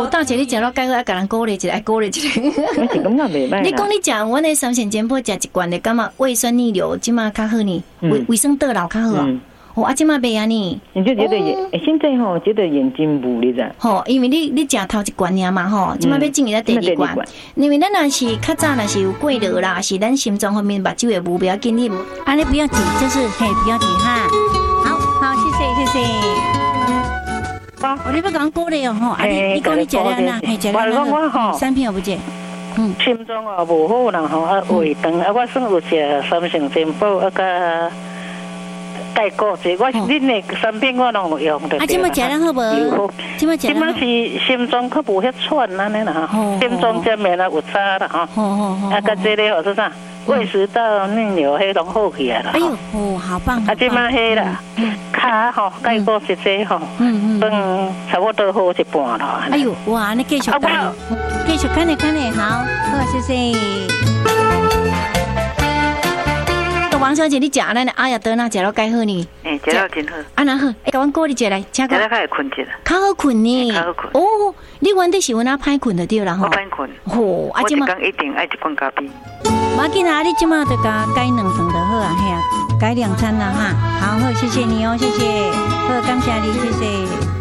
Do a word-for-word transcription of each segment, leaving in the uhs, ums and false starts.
哦，大姐你食了介好，爱甲人鼓励一下，爱鼓励一下。 我是感觉袂歹。 你讲你食阮的三鲜煎煲食一罐的，感觉胃酸逆流即马较好呢，胃胃酸倒流较好啊。哦，啊，即马袂安尼。 你就觉得眼，现在吼觉得眼睛目你知？ 吼，因为你你食头一罐尔嘛吼，即马要进入第二罐。因为咱若是较早若是有过热啦，是咱心脏方面目睭会无不要紧，你安尼不要紧，就是嘿不要紧哈。好好，谢谢谢谢。我你要讲鼓励哦吼，啊你你讲你食了哪？嘿食了哪？三片有不姐？ 嗯，心脏啊无好啦吼，啊胃肠啊，我算有食三成煎煲啊甲。钙固质，我恁的产品我拢有用的。 啊，即马食了好无？即马食了。即马是心脏较无遐喘安尼啦吼，心脏这面啊有差啦吼。好好好。啊，甲这个或者啥，胃食道逆流迄拢好起来啦。哎呦，哦，好棒！啊，即马迄啦，骹吼钙固质这吼，嗯嗯，算差不多好一半啦。 哎呦，哇，你继续看，继续看咧看咧，好，好，谢谢。王小姐，你食咱的阿雅德那食了介好呢？ 诶，食了真好。 啊，那好，甲阮鼓励一下来，请讲。 食了较会困一下。 较好困呢。 较好困。 哦，你原底是阮那歹困就对啦吼。 我歹困。 吼， 啊，即嘛。我一工一定爱一罐咖啡。 无要紧啊，你即马就甲改两顿就好啊，嘿啊，改两餐啦哈。好好，谢谢你哦，谢谢。好，感谢你，谢谢。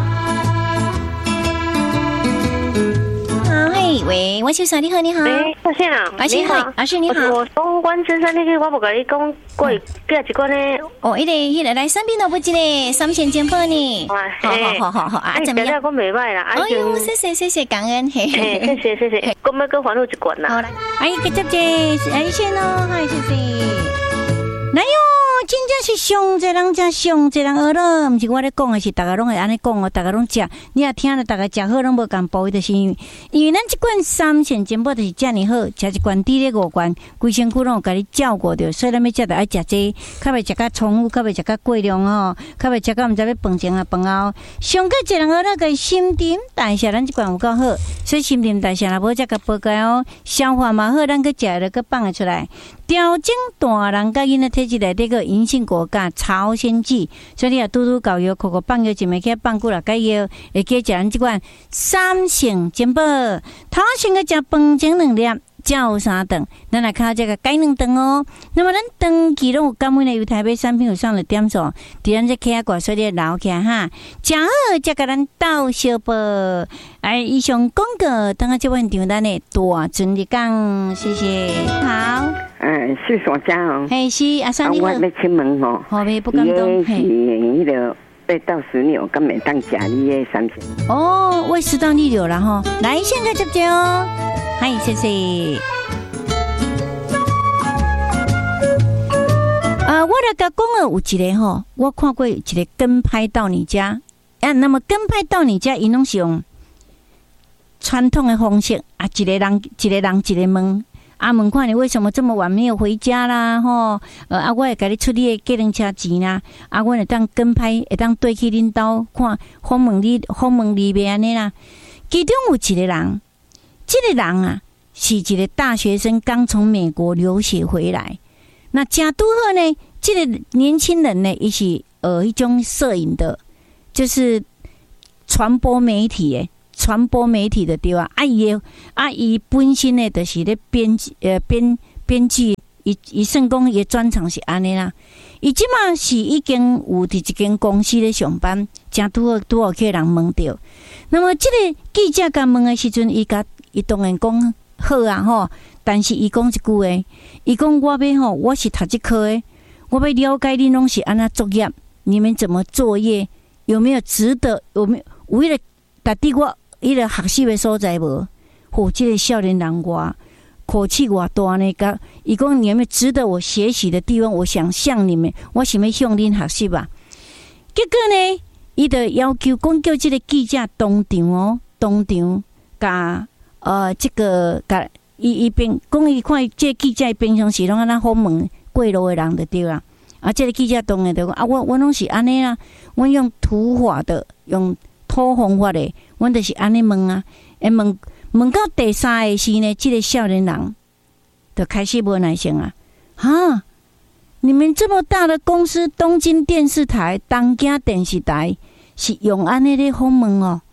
喂，王先生你好，你好。 喂，阿先生， 阿先好，阿先你好。 我东关真山那个，我无甲你讲过，第一关呢？ 哦，一个一个来三边都不记嘞，三鲜煎煲呢。好好好好好啊，怎么样？ 我袂歹啦。 哎呦，谢谢谢谢，感恩。嘿， 谢谢谢谢。我们搁还有一罐啦。 好来，阿姨给接接，阿姨先哦，嗨，谢谢。来哟。真正是上侪人食上侪人学咯，毋是我咧讲的，是大家拢会安尼讲哦，大家拢食，你也听了，大家食好拢无共补，就是因为因为咱即罐三鲜煎煲就是遮尔好，食一罐滴咧五罐，规身躯拢有甲你照顾着，所以咱要食着爱食这，较袂食甲重复，较袂食甲过量哦，较袂食甲毋知要饭前啊饭后，上个一人学了个新陈代谢，咱即罐有够好，所以新陈代谢若无则甲补钙哦，消化嘛好，咱去食了去放会出来。调整大人甲囡仔体质内底个银杏果甲朝鲜剂，所以你也拄拄搞药，口口放药一枚起放久了解药，会记食咱即款三鲜煎煲，头先个食饭前两粒。照三顿，咱来看这个改两顿哦。那么咱长期拢有感恩的由台北产品有上的点数，伫咱这客挂所以留起来哈，食好才甲咱斗小报。哎，以上广告，等下就问场咱的大尊日讲，谢谢。好， 嗯，是所长哦。 嘿，是阿三你好。 我要请问吼， 好呗，不敢动。 嘿，迄个八到十年，敢袂当食你的三鲜？ 哦，胃食道逆流了哈，来，现在接接哦。嗨，谢谢。啊，我来甲讲的有一个吼，我看过一个跟拍到你家，啊，那么跟拍到你家，因拢是用传统的方式啊，一个人一个人一个问，啊，问看你为什么这么晚没有回家啦？吼，呃，啊，我会给你出你的计程车钱啦，啊，我会当跟拍，会当对去恁兜看访问你，访问你袂安尼啦。其中有一个人。这个人啊，是一个大学生，刚从美国留学回来。那正拄好呢，这个年轻人呢，也是呃一种摄影的，就是传播媒体诶，传播媒体的对吧？啊伊啊伊本身呢，就是咧编辑呃编编辑，伊伊算讲伊专长是安尼啦。伊即马是已经有伫一间公司咧上班，正拄好拄好去人问到。那么这个记者甲问的时阵，伊甲伊当然讲好啊吼，但是伊讲一句话，伊讲我要吼，我是读这科的，我要了解你拢是安怎作业，你们怎么作业，有没有值得，有没有有迄个值得我迄个学习的所在无？吼，这个少年人我口气偌大呢，甲伊讲你有没有值得我学习的地方？我想向你们，我想要向恁学习吧。结果呢，伊就要求讲叫这个记者当场哦，当场甲。呃，这个甲伊伊边讲伊看这个记者平常时拢安那访问过路的人就对啦。啊，这个记者当然就讲啊，我我拢是安尼啦，我用土法的，用土方法的，我就是安尼问啊。诶，问问到第三个时呢，这个少年人就开始无耐性啊！哈，你们这么大的公司，东京电视台、东京电视台是用安尼咧访问哦？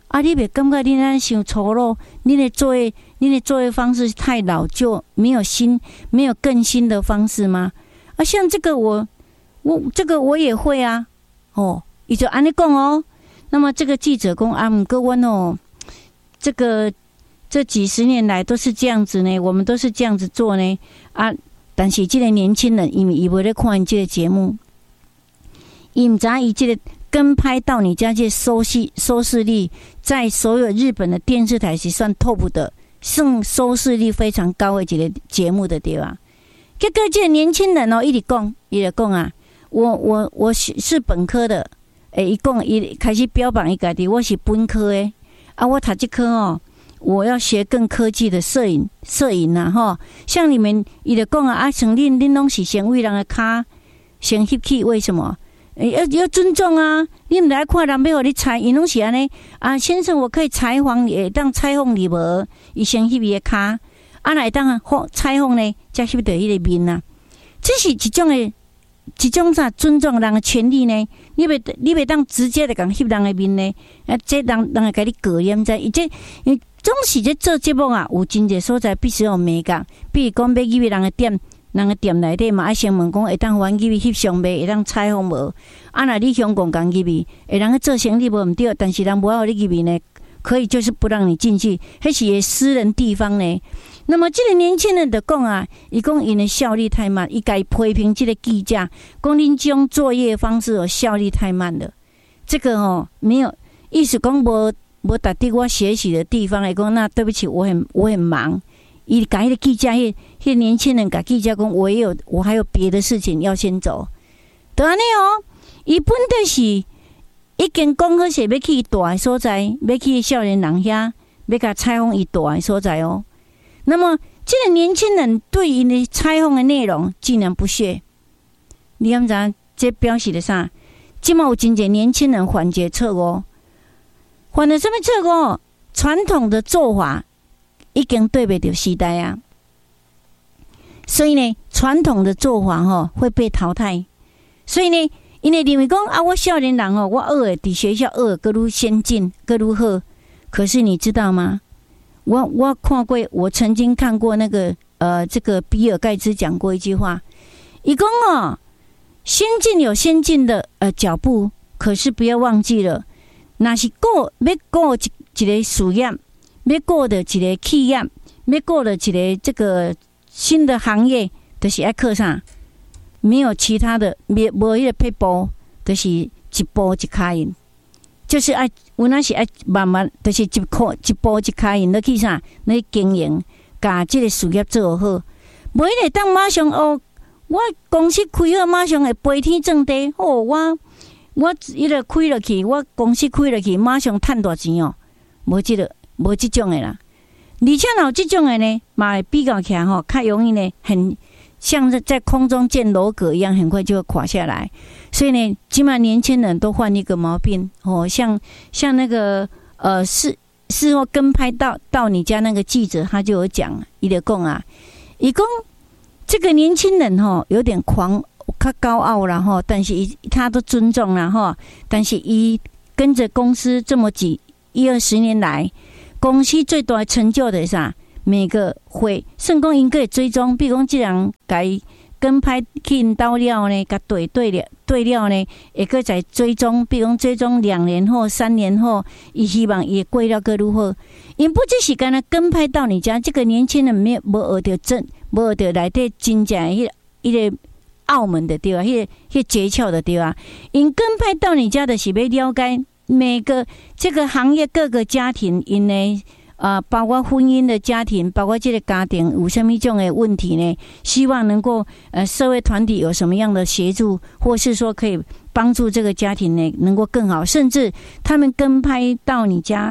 啊，你袂感觉你咱想粗鲁？你的作业，你的作业方式太老旧，没有新，没有更新的方式吗？啊，像这个我，我这个我也会啊。哦，伊就安尼讲哦。那么这个记者讲啊，毋过阮哦，这个这几十年来都是这样子呢，我们都是这样子做呢。啊，但是这个年轻人，因为伊无咧看这个节目，伊毋知伊这个。跟拍到你家这收视收视率，在所有日本的电视台是算 top 的，算收视率非常高的一个节目的对吧？结果这个年轻人哦，一直讲，一直讲啊，我我我是是本科的，诶，一讲一开始标榜一家己，我是本科的啊，我读这科哦，我要学更科技的摄影摄影啊哈，像你们一直讲啊，啊，像恁恁拢是先为人的卡先翕起，为什么？要要尊重啊！你唔来看人要互你采，伊拢是安尼啊。先生，我可以采访你，会当采访你无？伊先翕伊个骹，啊来当采访呢，才翕到伊个面啊。这是一种诶，一种啥尊重人的权利呢？你袂你袂当直接的讲翕人的面呢？啊，这人人会甲你过验在，伊这伊总是在做节目啊，有真济所在必须有美感，比如讲要入去人的店。人个店内底嘛，爱先问讲会当还入去翕相袂，会当采访无？啊，若你香港讲入去，会当去做生意无毋对，但是人无要你入去呢，可以就是不让你进去，迄是私人地方呢。那么这个年轻人就讲啊，伊讲因的效率太慢，伊该批评这个记者，讲恁这种作业方式哦，效率太慢了。这个哦，没有意思讲无无达到我学习的地方来讲，那对不起，我很我很忙。伊甲迄个记者，迄迄年轻人甲记者讲，我也有，我还有别的事情要先走。就安尼哦，伊本就是已经讲好是要去大的所在，要去少年人遐，要甲采访伊大的所在哦。那么，这个年轻人对伊的采访的内容竟然不屑，你敢知？这表示了啥？即嘛有真侪年轻人犯这错误，犯了什么错误？传统的做法。已经对不着时代啊，所以呢，传统的做法吼会被淘汰。所以呢，因为认为讲啊，我少年人哦，我学的伫学校学的更愈先进，更愈好。可是你知道吗？我我看过，我曾经看过那个呃，这个比尔盖茨讲过一句话，伊讲哦，先进有先进的呃脚步，可是不要忘记了，那是过要过一一个事业。要过的一个企业，要过的一个这个新的行业，就是爱靠啥？没有其他的，没无迄个撇步，就是一步一脚印，就是爱，有那是爱慢慢，就是一步一步一脚印，你去啥？你经营，把这个事业做好，无迄个当马上哦，我公司开好，马上会飞天正地哦，我我伊个开落去，我公司开落去，马上赚大钱哦，无这个。无这种的啦，而且有这种的呢，嘛会比较起来吼，较容易呢，很像在空中建楼阁一样，很快就会垮下来。所以呢，起码年轻人都患一个毛病哦，像像那个呃事事后跟拍到到你家那个记者，他就有讲，伊就讲啊，伊讲这个年轻人吼有点狂，较高傲啦吼，但是伊他都尊重啦吼，但是伊跟着公司这么几一二十年来。公司最大的成就的是啥？每个会，算讲因个追踪，比如讲这人该跟拍去因兜了呢，甲对对了对了呢，会个在追踪，比如讲追踪两年后、三年后，伊希望伊过了个如何？因不只是干那跟拍到你家，这个年轻人没有无学到正，无学到内底真正迄迄个澳门的对吧？迄个迄诀窍的对吧？因跟拍到你家的是要了解。每个这个行业各个家庭，因呢，呃，包括婚姻的家庭，包括这个家庭有什么种的问题呢？希望能够呃，社会团体有什么样的协助，或是说可以帮助这个家庭呢，能够更好，甚至他们跟拍到你家，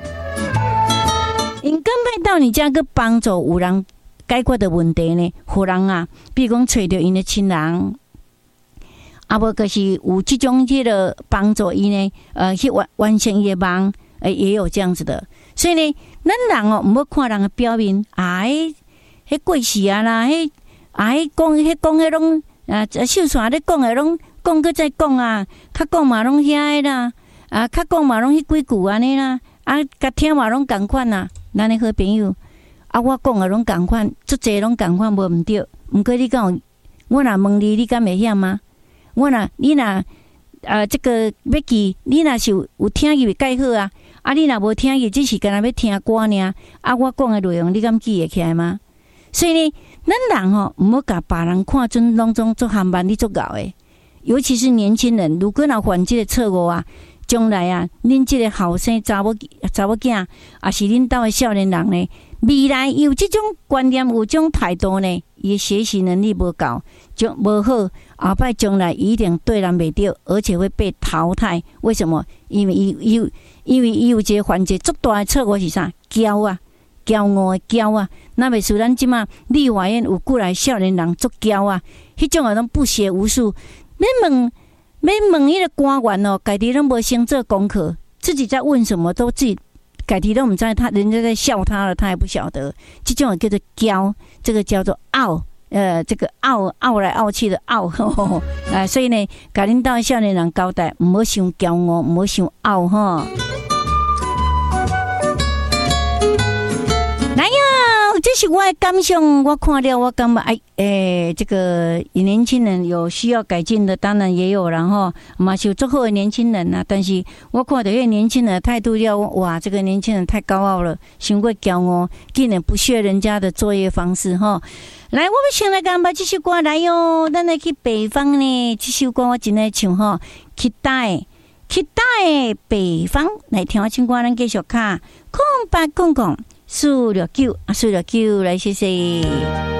因跟拍到你家个帮助有人解决的问题呢，互人啊，比如讲找到因的亲人。啊，无就是有这种这个帮助伊呢，呃，去完完成伊的梦，呃，也有这样子的。所以呢，咱人哦，唔要看人的表面，啊，迄迄过时啊啦，迄啊，迄讲迄讲迄拢啊，秀传咧讲诶，拢讲个再讲啊，较讲嘛拢遐诶啦，啊，较讲嘛拢迄几句安尼啦， 啊，甲听话拢共款啊，咱的好朋友啊，我讲的拢共款，足济拢共款，无毋对。毋过你讲，我若问你，你敢会晓吗？我若你若呃，这个要记，你若是有有听伊会介好啊，啊，你若无听伊，只是干若要听歌尔，啊，我讲的内容，你敢记会起来吗？所以呢，咱人吼，毋好甲别人看准拢总做含慢，你做搞诶。尤其是年轻人，如果若犯即个错误啊，将来啊，恁即个后生查某查某囝，也是恁兜诶少年人呢，未来有即种观念，有种态度呢，伊学习能力无够，就无好，后摆将来一定对人袂对，而且会被淘汰。为什么？因为伊有，因为伊有一个犯一个足大诶错误是啥？骄啊，骄傲诶骄啊！那袂输咱即马立法院有过来少年人足骄啊，迄种诶拢不学无术。要问，要问迄个官员哦，家己拢无先做功课，自己在问什么都自己家己都唔知，他人家在笑他了，他还不晓得。这种叫做骄，这个叫做傲，呃，这个傲傲来傲去的傲，啊、呃，所以呢，甲恁兜少年人交代，唔好伤骄傲，唔好伤傲哈。来呀！这是我的感想，我看了，我感觉哎，诶，这个年轻人有需要改进的，当然也有，然后嘛是有足好的年轻人啊。但是我看到迄年轻人的态度要，哇，这个年轻人太高傲了，伤过骄傲，竟然不屑人家的作业方式哈。来，我们先来干把这首歌来哟，咱来去北方呢。这首歌我真爱唱哈，期待。期待北方来听我唱歌，咱继续卡空八空空。四六九啊，四六九，来谢谢。